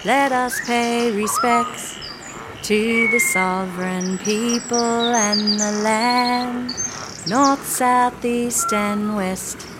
Let us pay respects to the sovereign people and the land, north, south, east, and west.